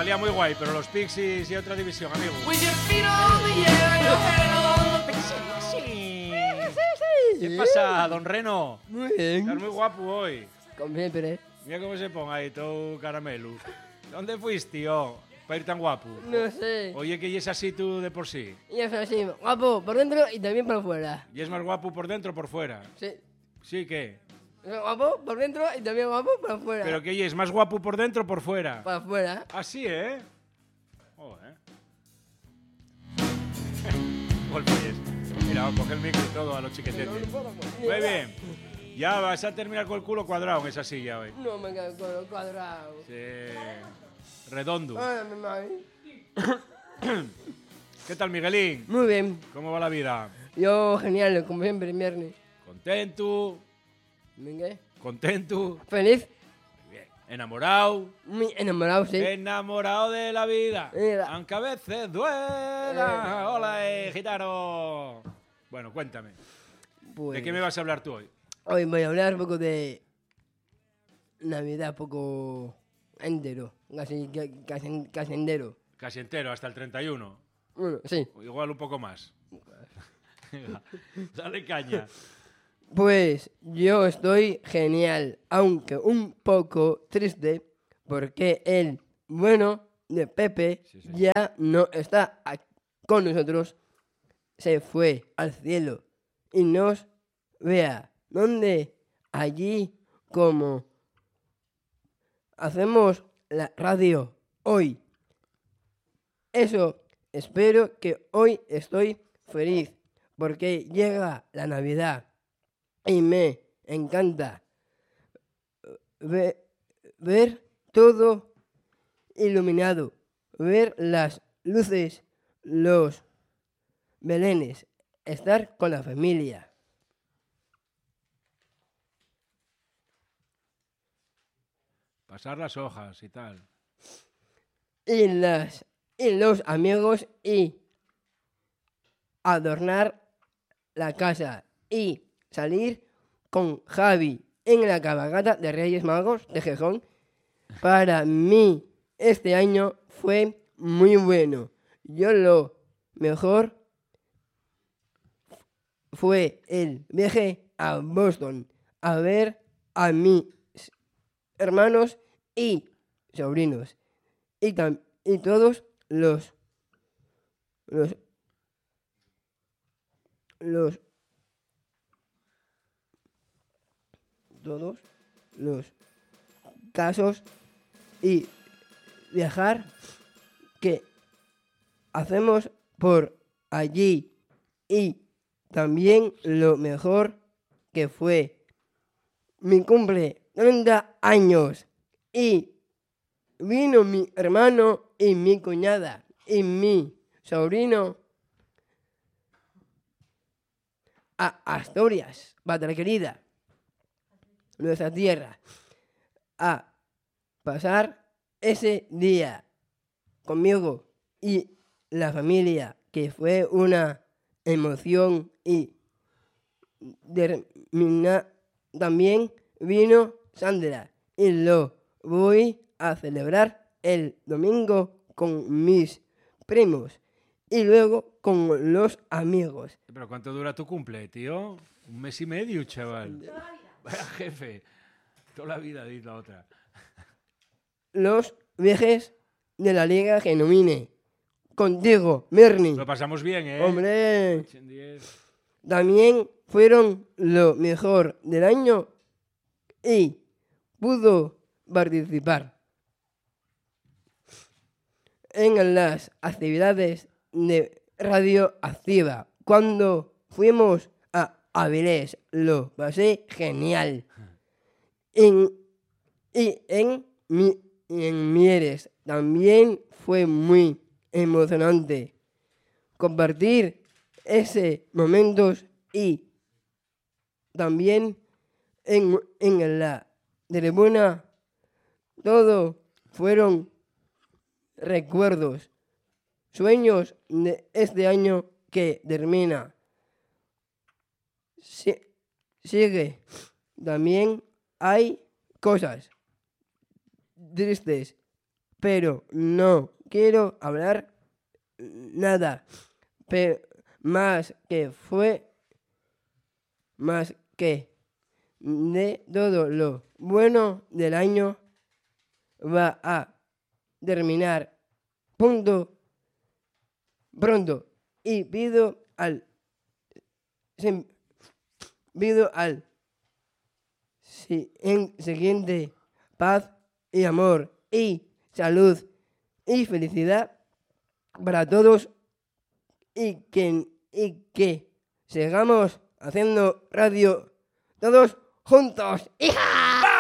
salía muy guay, pero los Pixies y otra división, amigo. ¿Qué pasa, don Reno? Muy bien. Estás muy guapo hoy. Como siempre. Mira cómo se pone ahí todo caramelo. ¿Dónde fuiste, tío? Para ir tan guapo. No sé. Oye, que es así tú de por sí. Y eso así, guapo por dentro y también por fuera. ¿Y es más guapo por dentro o por fuera? Sí. Sí, ¿qué? Guapo por dentro y también guapo por fuera. ¿Pero qué es más guapo por dentro o por fuera? Por fuera. Así, ¿eh? Joder. Golpes. Mira, coge el micro y todo a los chiquetetes. Muy bien. Ya vas a terminar con el culo cuadrado en esa silla hoy. No me quedo con los cuadrados. Sí. Redondo. Ay, mi madre. ¿Qué tal, Miguelín? Muy bien. ¿Cómo va la vida? Yo genial, como siempre, viernes. ¿Contento? Venga. ¿Contento? Feliz. Bien. ¿Enamorado? Muy enamorado, sí. Enamorado de la vida. Mira. Aunque a veces duela. Hola, gitano. Bueno, cuéntame. Pues, ¿De qué me vas a hablar tú hoy? hoy voy a hablar un poco de Navidad, poco entero, casi entero. Casi entero, hasta el 31. Bueno, sí. O igual un poco más. Venga, dale caña. Pues yo estoy genial, aunque un poco triste, porque el bueno de Pepe Sí. ya no está con nosotros. Se fue al cielo y nos vea. ¿Dónde? Allí como hacemos la radio hoy. Eso, espero que hoy estoy feliz porque llega la Navidad y me encanta ver todo iluminado, ver las luces, los belenes, estar con la familia. Pasar las hojas y tal. Y los amigos y adornar la casa y salir con Javi en la cabalgata de Reyes Magos de Gijón. Para mí este año fue muy bueno. Yo lo mejor fue el viaje a Boston a ver a mis hermanos y sobrinos y todos los casos y viajar que hacemos por allí y también lo mejor que fue mi cumple 30 años y vino mi hermano y mi cuñada y mi sobrino a Asturias, patria querida, nuestra tierra, a pasar ese día conmigo y la familia, que fue una emoción y también vino Sandra y lo voy a celebrar el domingo con mis primos y luego con los amigos. ¿Pero cuánto dura tu cumple, tío? 1 mes y medio, chaval. Vaya jefe. Toda la vida, dice la otra. Los viajes de la Liga Genomine. Contigo, Merni. Lo pasamos bien, ¿eh? Hombre, 10. también fueron lo mejor del año y pudo participar en las actividades de Radio Activa. Cuando fuimos a Avilés, lo pasé genial. En Mieres también fue muy emocionante compartir ese momentos y también en la tribuna todo fueron recuerdos, sueños de este año que termina. Sigue. También hay cosas tristes, pero no quiero hablar nada más que de todo lo bueno del año va a terminar pronto y pido al siguiente paz y amor y salud y felicidad para todos y que sigamos haciendo radio todos juntos. ¡Hija!